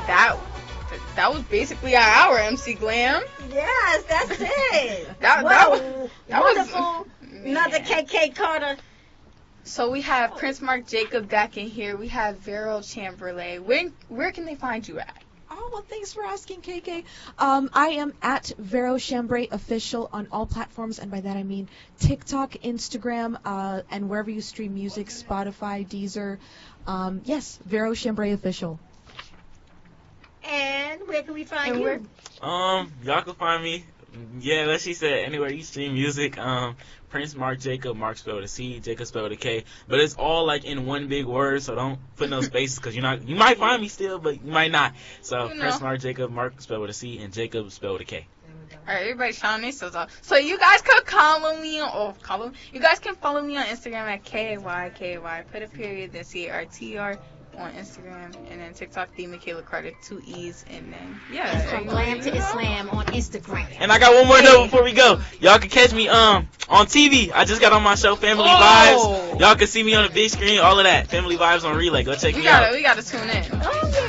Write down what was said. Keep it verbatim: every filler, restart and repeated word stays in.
that that was basically our hour, M C Glam. Yes, that's it. that, Wow. that was that Wonderful. was Another man. K K Carter. So we have Prince Mark Jacob back in here. We have Vero Chamberlain. Where where can they find you at? Oh, well, thanks for asking, K K. Um, I am at Vero Chambray Official on all platforms, and by that I mean TikTok, Instagram, uh, and wherever you stream music, Spotify, Deezer. Um, yes, Vero Chambray Official. And where can we find And you? where- Um, y'all can find me. Yeah, like she said, anywhere you stream music. Um, Prince Mark Jacob, Mark spelled with a C, Jacob spelled with a K. But it's all like in one big word, so don't put no spaces because you're not. You might find me still, but you might not. So You know. Prince Mark Jacob, Mark spelled with a C, and Jacob spelled with a K. All right, everybody shouting themselves out. So you guys could follow me on, oh, follow. You guys can follow me on Instagram at K A Y K A Y. Put a period, then C A R T R on Instagram, and then TikTok, the Michaela Carter, two E's, and then yeah. From Glam to Islam on Instagram. And I got one more note before we go. Y'all can catch me um on T V. I just got on my show Family Oh. Vibes. Y'all can see me on the big screen. All of that. Family Vibes on Relay. Go check We me out. gotta, we gotta tune in. Oh,